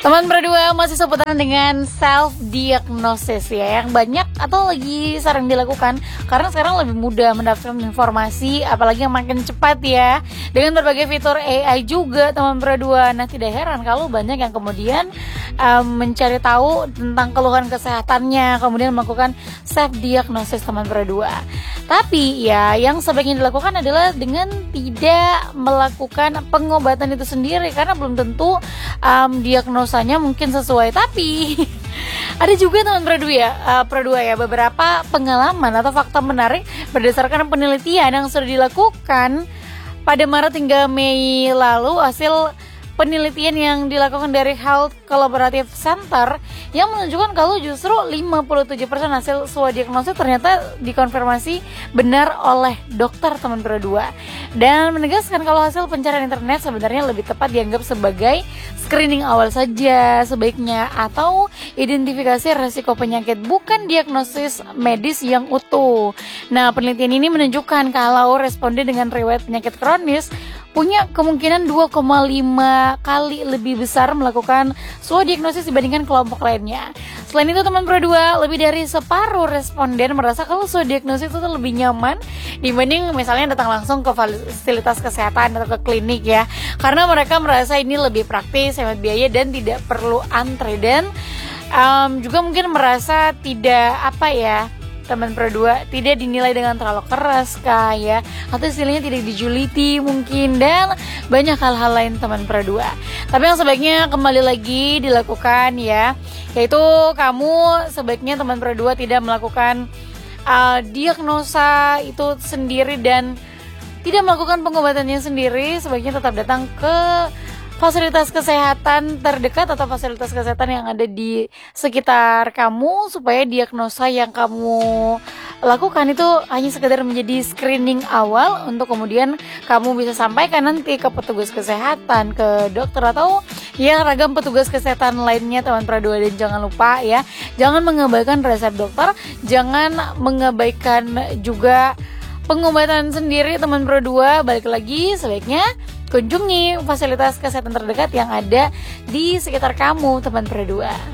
Teman berdua masih seputaran dengan self diagnosis ya, yang banyak atau lagi sering dilakukan karena sekarang lebih mudah mendapatkan informasi, apalagi yang makin cepat ya, dengan berbagai fitur AI juga teman berdua. Nah, tidak heran kalau banyak yang kemudian mencari tahu tentang keluhan kesehatannya, kemudian melakukan self diagnosis teman berdua. Tapi ya, yang sebaiknya dilakukan adalah dengan tidak melakukan pengobatan itu sendiri, karena belum tentu diagnosanya mungkin sesuai. Tapi ada juga teman berdua ya beberapa pengalaman atau fakta menarik berdasarkan penelitian yang sudah dilakukan pada Maret hingga Mei lalu. Hasil penelitian yang dilakukan dari Health Collaborative Center yang menunjukkan kalau justru 57% hasil swadiagnosis ternyata dikonfirmasi benar oleh dokter teman berdua, dan menegaskan kalau hasil pencarian internet sebenarnya lebih tepat dianggap sebagai screening awal saja sebaiknya, atau identifikasi resiko penyakit, bukan diagnosis medis yang utuh. Nah, penelitian ini menunjukkan kalau responden dengan riwayat penyakit kronis punya kemungkinan 2,5 kali lebih besar melakukan swadiagnosis dibandingkan kelompok lainnya. Selain itu teman berdua, lebih dari separuh responden merasa kalau swadiagnosis itu lebih nyaman dibanding misalnya datang langsung ke fasilitas kesehatan atau ke klinik ya, karena mereka merasa ini lebih praktis, hemat biaya, dan tidak perlu antre, dan juga mungkin merasa tidak teman berdua tidak dinilai dengan terlalu keras ya, atau istilahnya tidak dijuliti mungkin, dan banyak hal-hal lain teman berdua. Tapi yang sebaiknya kembali lagi dilakukan ya, yaitu kamu sebaiknya teman berdua tidak melakukan diagnosa itu sendiri dan tidak melakukan pengobatannya sendiri. Sebaiknya tetap datang ke fasilitas kesehatan terdekat atau fasilitas kesehatan yang ada di sekitar kamu, supaya diagnosa yang kamu lakukan itu hanya sekedar menjadi screening awal untuk kemudian kamu bisa sampaikan nanti ke petugas kesehatan, ke dokter, atau ya ragam petugas kesehatan lainnya teman berdua. Dan jangan lupa ya, jangan mengabaikan resep dokter, jangan mengabaikan juga pengobatan sendiri teman berdua. Balik lagi, sebaiknya kunjungi fasilitas kesehatan terdekat yang ada di sekitar kamu teman berdua.